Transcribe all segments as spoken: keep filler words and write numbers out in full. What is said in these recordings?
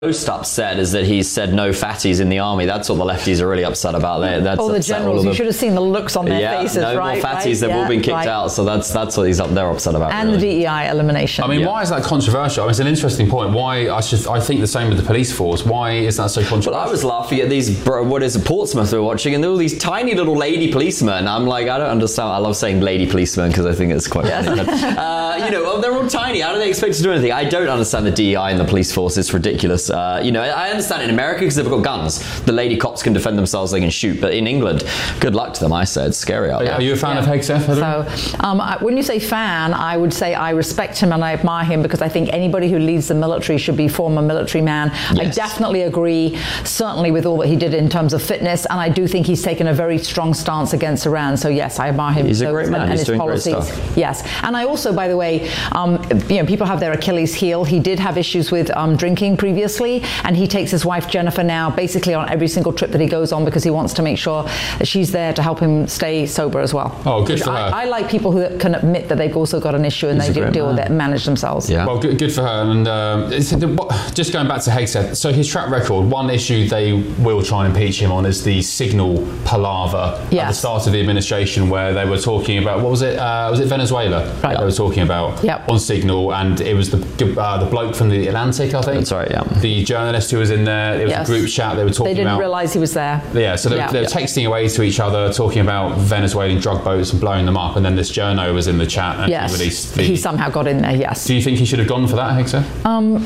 most upset is that he's said no fatties in the army. That's what the lefties are really upset about. They, that's all the generals. All the, you should have seen the looks on their yeah, faces, no right? more fatties. Right? They've yeah, all been kicked right. out. So that's that's what he's up. They're upset about. And really. the D E I elimination. I mean, yeah. why is that controversial? I mean, it's an interesting point. Why I should I think the same with the police force. Why is that so controversial? Well, I was laughing at these. What is it, Portsmouth we were watching, and there were all these tiny little lady policemen. I'm like, I don't understand. I love saying lady policemen because I think it's quite yes. funny. uh, you know, they're all tiny. How do they expect to do anything? I don't understand the D E I and the police force. It's ridiculous. Uh, you know, I understand it in America because they've got guns. The lady cops can defend themselves, they can shoot. But in England, good luck to them, I say. It's scary out there. Are you a fan yeah. of Hegseth? So, um, I, when you say fan, I would say I respect him and I admire him because I think anybody who leads the military should be former military man. Yes. I definitely agree, certainly with all that he did in terms of fitness, and I do think he's taken a very strong stance against Iran. So yes, I admire him. He's so, a great man. And, and He's his doing policies. great stuff. Yes, and I also, by the way, um, you know, people have their Achilles heel. He did have issues with um, drinking previously, and he takes his wife Jennifer now basically on every single trip that he goes on because he wants to make sure that she's there to help him stay sober as well. Oh, good Which for her. I, I like people who can admit that they've also got an issue and He's they a do deal man. with it and manage themselves. Yeah. Well, good, good for her. And um, it's, just going back to Hegseth, so his track record, one issue they will try and impeach him on is the Signal palaver Yes. at the start of the administration, where they were talking about, what was it? Uh, was it Venezuela? Right. They were talking about Yep. on Signal, and it was the uh, the bloke from the Atlantic, I think. That's right, yeah. The journalist who was in there. It was Yes. a group chat. They were talking They didn't about. realise he was there. Yeah, so they, Yeah. they were Yeah. texting away to each other, talking about Venezuelan drug boats and blowing them up, and then this journo was in the chat and Yes, he released the... he somehow got in there, yes. Do you think he should have gone for that, Hegseth? Um,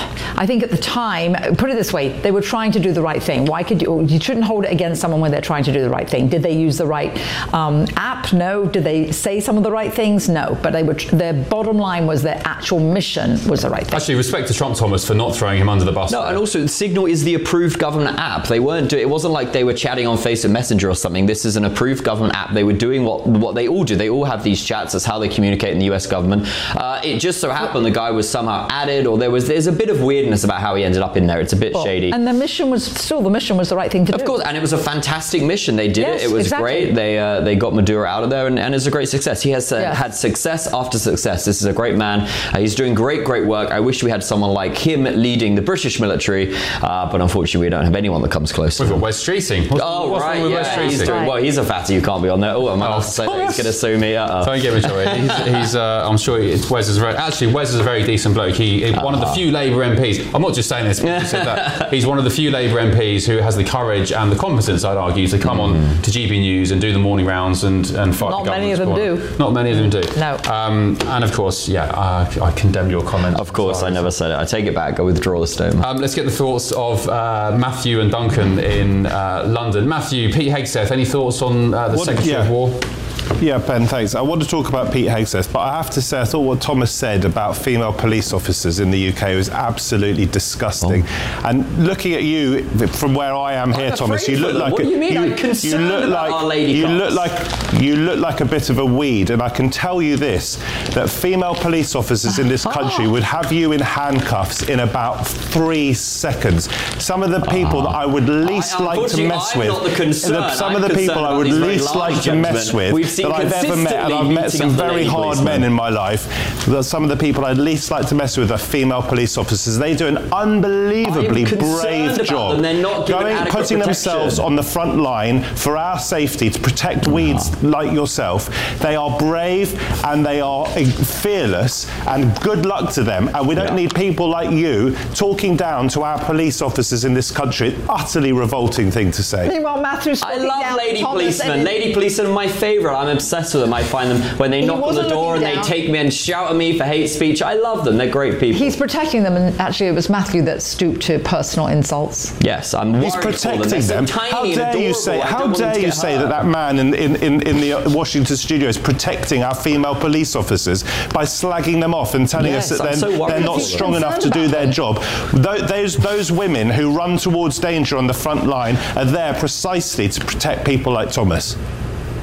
I think at the time, put it this way, they were trying to do the right thing. Why could you, you shouldn't hold it against someone when they're trying to do the right thing. Did they use the right um, app? No. Did they say some of the right things? No. But they were, their bottom line was their actual mission was the right thing. Actually, respect to Trump, Thomas, for not throwing him under the bus. No, there. and also Signal is the approved government app. They weren't doing. It wasn't like they were chatting on Facebook Messenger or something. This is an approved government app. They were doing what what they all do. They all have these chats. That's how they communicate in the U S government. Uh, it just so happened the guy was somehow added, or there was there's a bit of weirdness about how he ended up in there. It's a bit Well, shady. And the mission was still the mission was the right thing to Of do. course, and it was a fantastic mission. They did Yes, it. It was exactly. great. They uh, they got Maduro out of there, and, and it's a great success. He has uh, Yes. had success after success. This is a great man. Uh, he's doing great, great work. I wish we had someone like him leading the British military, uh, but unfortunately, we don't have anyone that comes close to We've him. got Wes Streeting. What's, Oh, what's right, wrong with yeah, Wes he's Streeting? doing, well, he's a fatty, you can't be on there. Oh, am I Oh, allowed to say that? He's Thomas. going to sue me. Uh-oh. Don't get me started. He's, he's uh, I'm sure he, Wes is very, actually Wes is a very decent bloke. He, he one of the few Labour M Ps. I'm not just saying this because you said that. He's one of the few Labour M Ps who has the courage and the competence, I'd argue, to come Mm. on to G B News and do the morning rounds and and fight Not the many of government them squad. do. Not many of them do. No. Um, and of course, yeah, uh, I condemn your comment. Of course, I never said it. I take it back. I withdraw the statement. Um, let's get the thoughts of uh, Matthew and Duncan in uh, London. Matthew, Pete Hegseth, any thoughts on uh, the What- Secretary yeah. of War? Yeah, Ben, thanks. I want to talk about Pete Hegseth, but I have to say I thought what Thomas said about female police officers in the U K was absolutely disgusting. Oh. And looking at you from where I am here, I'm Thomas, you afraid look for them. like What a, do you mean? I'm you concerned look about like our lady you cops. look like you look like a bit of a weed, and I can tell you this: that female police officers in this country would have you in handcuffs in about three seconds. Some of the people that I would least I- like to unfortunately, mess I'm with, not the concern. the- some I'm of the concerned people I about would these very least large like to mess gentlemen. with We've seen that I've ever met, and I've consistently met meeting some up the very lady hard policemen. men in my life. That some of the people I'd least like to mess with are female police officers. They do an unbelievably I'm concerned brave about job, them. They're not given going, adequate putting themselves protection. on the front line for our safety to protect weeds like yourself. They are brave and they are fearless, and good luck to them. And we don't Yeah. need people like you talking down to our police officers in this country. Utterly revolting thing to say. Meanwhile, Matthew's I looking love down lady Thomas policemen. and- Lady policemen are my favourite. I'm obsessed with them. I find them when they He knock on the wasn't door and looking they down. take me and shout at me for hate speech. I love them. They're great people. He's protecting them, and actually it was Matthew that stooped to personal insults. yes, I'm worried He's for protecting them. They're them. so tiny How and dare you adorable. say? I How don't want them dare to you get say hurt. that that man in, in, in, in the Washington studio is protecting our female police officers by slagging them off and telling Yes, us that I'm they're, so worried they're not for them. strong enough to do their job? Tho- Those those women who run towards danger on the front line are there precisely to protect people like Thomas.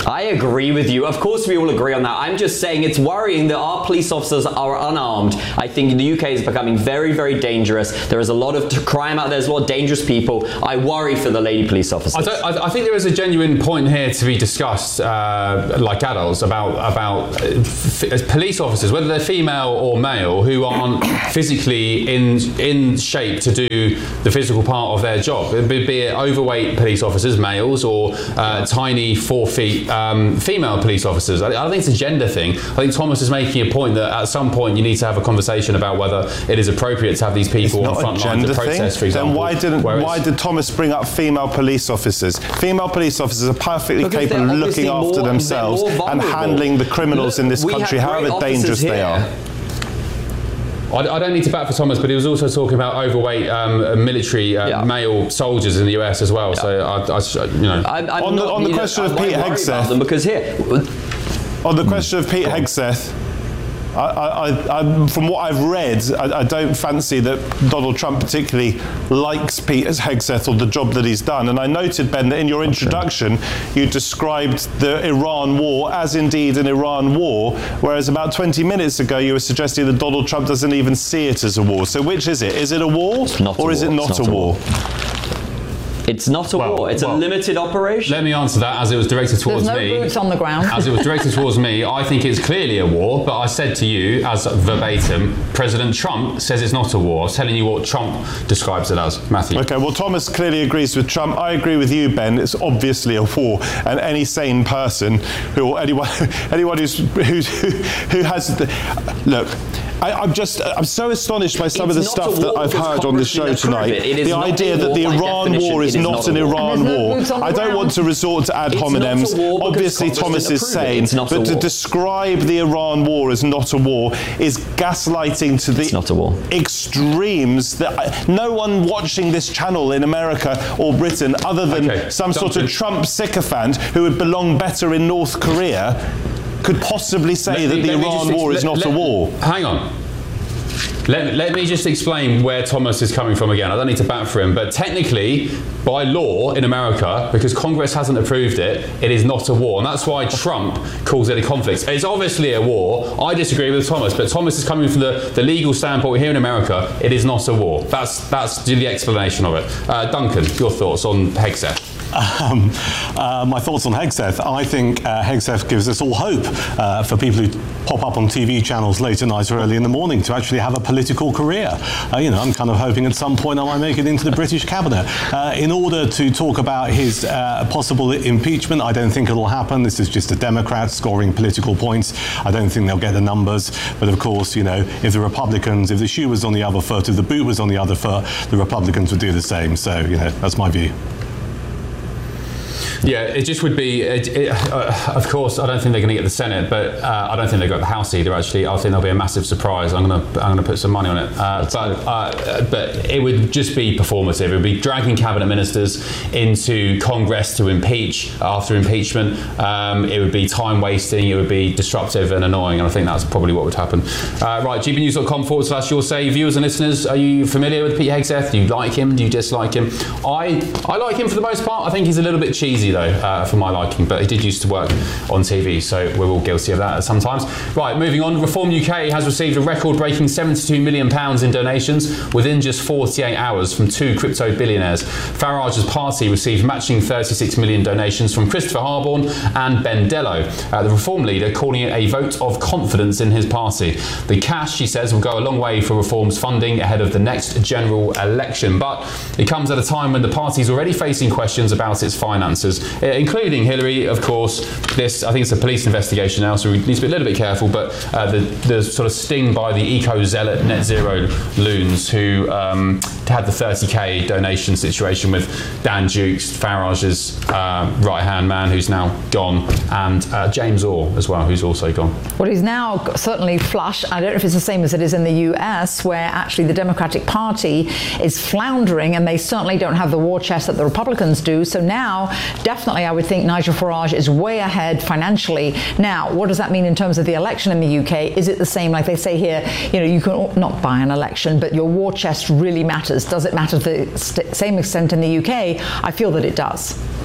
I agree with you. Of course we all agree on that. I'm just saying it's worrying that our police officers are unarmed. I think the U K is becoming very, very dangerous. There is a lot of crime out there. There's a lot of dangerous people. I worry for the lady police officers. I, don't, I, I think there is a genuine point here to be discussed, uh, like adults, about, about f- police officers, whether they're female or male, who aren't physically in, in shape to do the physical part of their job. Be, be it overweight police officers, males, or uh, tiny four feet um, female police officers. I, I don't think it's a gender thing. I think Thomas is making a point that at some point you need to have a conversation about whether it is appropriate to have these people on front lines of protest, for example. Then why didn't why did Thomas bring up female police officers? Female police officers are perfectly Because capable of looking more, after themselves and handling the criminals Look, in this country, however dangerous they are. I, I don't need to bat for Thomas, but he was also talking about overweight um, military uh, yeah. male soldiers in the U S as well. Yeah. So, I, I, you know, I'm, I'm on the, not, on the question know, of Pete Hegseth, because here, on the question of Pete Hegseth. I, I, I, from what I've read, I, I don't fancy that Donald Trump particularly likes Pete Hegseth or the job that he's done. And I noted, Ben, that in your introduction, you described the Iran war as indeed an Iran war, whereas about twenty minutes ago you were suggesting that Donald Trump doesn't even see it as a war. So which is it? Is it a war or is it not a war? It's not a well, war. It's well, a limited operation. Let me answer that as it was directed towards There's no me. boots on the ground. As it was directed towards me, I think it's clearly a war, but I said to you, as verbatim, President Trump says it's not a war. I was telling you what Trump describes it as. Matthew. Okay, well, Thomas clearly agrees with Trump. I agree with you, Ben. It's obviously a war, and any sane person who, or anyone, anyone who's, who's, who, who has, the, look, I, I'm just, I'm so astonished by some it's of the stuff that I've heard on the show tonight. The idea that the Iran war is not an Iran war. I don't want to resort to ad hominems. Obviously, Thomas is sane, but to describe the Iran war as not a war is gaslighting to the extremes that no one watching this channel in America or Britain, other than okay. some sort of Trump sycophant who would belong better in North Korea, could possibly say let that me, the Iran war is not let, a war. Hang on. Let, let me just explain where Thomas is coming from again. I don't need to bat for him, but technically, by law in America, because Congress hasn't approved it, it is not a war. And that's why Trump calls it a conflict. It's obviously a war. I disagree with Thomas, but Thomas is coming from the, the legal standpoint here in America. It is not a war. That's, that's the explanation of it. Uh, Duncan, your thoughts on Hegseth? Um, uh, my thoughts on Hegseth. I think uh, Hegseth gives us all hope uh, for people who pop up on T V channels late at night or early in the morning to actually have a political career. Uh, you know, I'm kind of hoping at some point I might make it into the British cabinet. Uh, in order to talk about his uh, possible impeachment, I don't think it'll happen. This is just a Democrat scoring political points. I don't think they'll get the numbers. But of course, you know, if the Republicans, if the shoe was on the other foot, if the boot was on the other foot, the Republicans would do the same. So, you know, that's my view. Yeah, it just would be, it, it, uh, of course, I don't think they're going to get the Senate, but uh, I don't think they've got the House either, actually. I think there'll be a massive surprise. I'm going to I'm going to put some money on it. Uh, but, uh, but it would just be performative. It would be dragging cabinet ministers into Congress to impeach after impeachment. Um, it would be time wasting. It would be disruptive and annoying. And I think that's probably what would happen. Uh, right, g b news dot com forward slash your say. Viewers and listeners, are you familiar with Pete Hegseth? Do you like him? Do you dislike him? I, I like him for the most part. I think he's a little bit cheesy, though, uh, for my liking, but he did used to work on T V, so we're all guilty of that sometimes. Right, moving on. Reform U K has received a record-breaking seventy-two million pounds in donations within just forty-eight hours from two crypto billionaires. Farage's party received matching thirty-six million donations from Christopher Harborne and Ben Dello, uh, the Reform leader, calling it a vote of confidence in his party. The cash, she says, will go a long way for Reform's funding ahead of the next general election, but it comes at a time when the party's already facing questions about its finances, including, Hillary, of course, this, I think it's a police investigation now, so we need to be a little bit careful, but uh, the, the sort of sting by the eco-zealot net zero loons who um, had the thirty k donation situation with Dan Dukes, Farage's uh, right-hand man, who's now gone, and uh, James Orr as well, who's also gone. Well, he's now certainly flush. I don't know if it's the same as it is in the U S, where actually the Democratic Party is floundering, and they certainly don't have the war chest that the Republicans do. So now, definitely, I would think Nigel Farage is way ahead financially. Now, what does that mean in terms of the election in the U K? Is it the same, like they say here, you know, you can not buy an election, but your war chest really matters. Does it matter to the st- same extent in the U K? I feel that it does.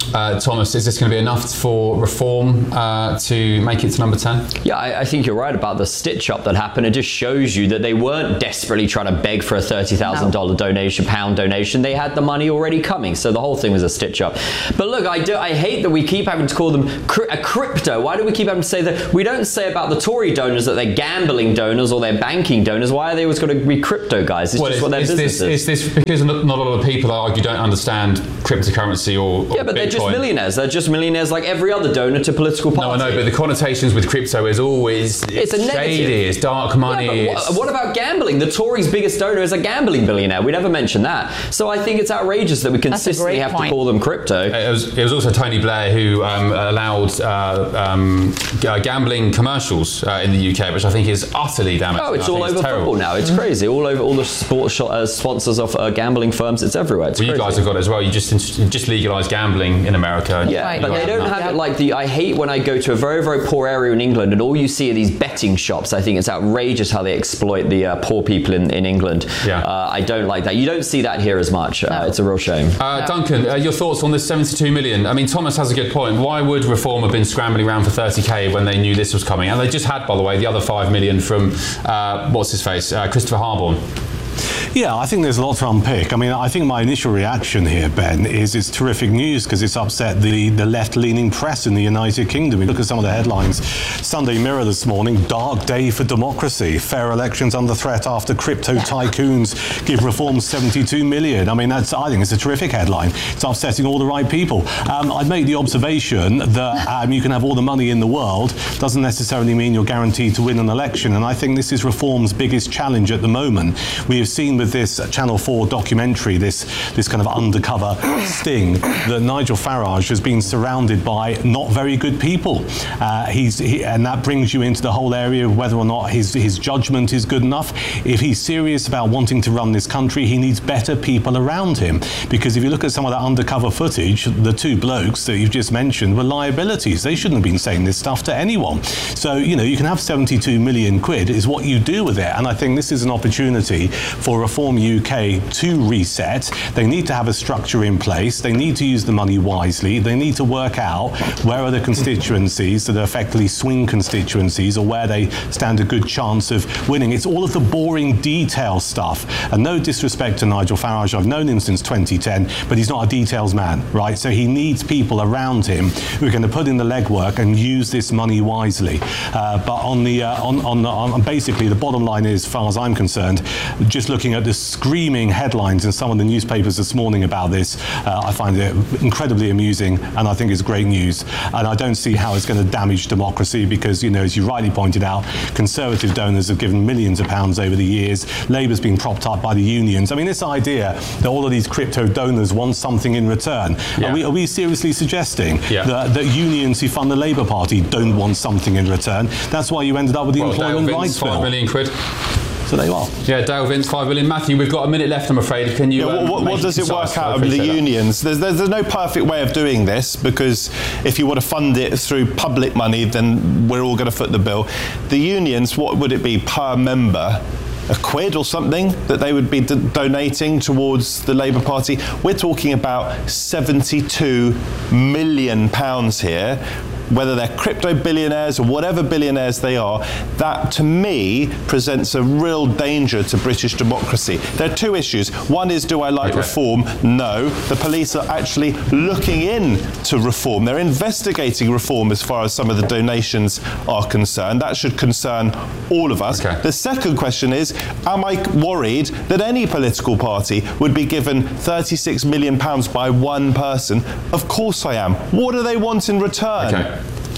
Uh, Thomas, is this going to be enough for reform uh, to make it to number ten? Yeah, I, I think you're right about the stitch-up that happened. It just shows you that they weren't desperately trying to beg for a thirty thousand dollars no. donation, pound donation. They had the money already coming, so the whole thing was a stitch-up. But look, I do, I hate that we keep having to call them cri- a crypto. Why do we keep having to say that? We don't say about the Tory donors that they're gambling donors or they're banking donors. Why are they always going to be crypto guys? It's well, just is, what their is business this, is. Is this because not a lot of people, I argue, don't understand cryptocurrency or, or Yeah, but Bitcoin? they're just millionaires. They're just millionaires like every other donor to political party. No, I know, but the connotations with crypto is always it's, It's a negative. shady, it's dark money. Yeah, but it's... wh- what about gambling? The Tories' biggest donor is a gambling billionaire. We never mention that. So I think it's outrageous that we consistently have point. to call them crypto. It was, it was also Tony Blair who um, allowed uh, um, g- gambling commercials uh, in the U K, which I think is utterly damaging. Oh, it's I all think over terrible. football now. It's crazy. All over all the sports sh- uh, sponsors of uh, gambling firms. It's everywhere. It's Well, you crazy. guys have got it as well. You just you just legalised gambling in America. Yeah, Right. but Yeah. they don't have Yeah. it like the. I hate when I go to a very, very poor area in England and all you see are these betting shops. I think it's outrageous how they exploit the uh, poor people in, in England. Yeah. Uh, I don't like that. You don't see that here as much. Uh, it's a real shame. Uh, Duncan, uh, your thoughts on this seventy-two million? I mean, Thomas has a good point. Why would Reform have been scrambling around for thirty k when they knew this was coming? And they just had, by the way, the other five million from uh, what's his face, uh, Christopher Harborne. Yeah, I think there's a lot to unpick. I mean, I think my initial reaction here, Ben, is it's terrific news because it's upset the, the left-leaning press in the United Kingdom. You look at some of the headlines. Sunday Mirror this morning, dark day for democracy. Fair elections under threat after crypto tycoons give Reform seventy-two million. I mean, that's I think it's a terrific headline. It's upsetting all the right people. Um, I'd make the observation that um, you can have all the money in the world, doesn't necessarily mean you're guaranteed to win an election. And I think this is Reform's biggest challenge at the moment. We have seen with this Channel four documentary, this this kind of undercover sting, that Nigel Farage has been surrounded by not very good people. Uh, he's he, and that brings you into the whole area of whether or not his his judgment is good enough. If he's serious about wanting to run this country, he needs better people around him. Because if you look at some of that undercover footage, the two blokes that you've just mentioned were liabilities. They shouldn't have been saying this stuff to anyone. So, you know, you can have seventy-two million quid is what you do with it. And I think this is an opportunity for Reform U K to reset. They need to have a structure in place. They need to use the money wisely. They need to work out where are the constituencies that are effectively swing constituencies or where they stand a good chance of winning. It's all of the boring detail stuff. And no disrespect to Nigel Farage, I've known him since twenty ten, but he's not a details man, right? So he needs people around him who are going to put in the legwork and use this money wisely. Uh, but on the uh, on, on, the, on basically the bottom line is, as far as I'm concerned, just looking at the screaming headlines in some of the newspapers this morning about this, uh, I find it incredibly amusing, and I think it's great news. And I don't see how it's going to damage democracy because, you know, as you rightly pointed out, Conservative donors have given millions of pounds over the years. Labour's been propped up by the unions. I mean, this idea that all of these crypto donors want something in return, yeah. are, we, are we seriously suggesting yeah. that, that unions who fund the Labour Party don't want something in return? That's why you ended up with the well, Employment Dale Rights Vince, Bill. five million quid. So there you are. Yeah, Dale Vince, five million. Matthew, we've got a minute left, I'm afraid. Can you? Yeah, um, what make what does it concise? work I out of the appreciate that. unions? There's, there's, there's no perfect way of doing this because if you want to fund it through public money, then we're all going to foot the bill. The unions, what would it be per member? A quid or something that they would be d- donating towards the Labour Party? We're talking about seventy-two million pounds here. Whether they're crypto billionaires or whatever billionaires they are, that to me presents a real danger to British democracy. There are two issues. One is, do I like Okay. reform? No. The police are actually looking in to reform. They're investigating reform as far as some of the donations are concerned. That should concern all of us. Okay. The second question is, am I worried that any political party would be given thirty-six million pounds by one person? Of course I am. What do they want in return? Okay.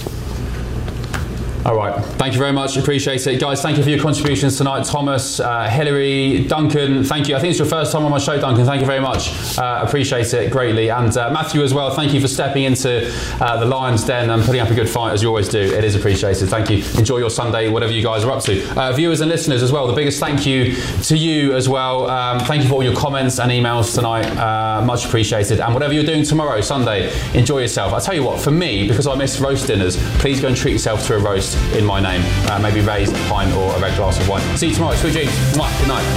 All right. Thank you very much. Appreciate it. Guys, thank you for your contributions tonight. Thomas, uh, Hilary, Duncan, thank you. I think it's your first time on my show, Duncan. Thank you very much. Uh, appreciate it greatly. And uh, Matthew as well, thank you for stepping into uh, the Lion's Den and putting up a good fight as you always do. It is appreciated. Thank you. Enjoy your Sunday, whatever you guys are up to. Uh, viewers and listeners as well, the biggest thank you to you as well. Um, thank you for all your comments and emails tonight. Uh, much appreciated. And whatever you're doing tomorrow, Sunday, enjoy yourself. I'll tell you what, for me, because I miss roast dinners, please go and treat yourself to a roast in my name. Uh, maybe raised, a pint or a red glass of wine. See you tomorrow. Sweet dreams. Mwah. Good night.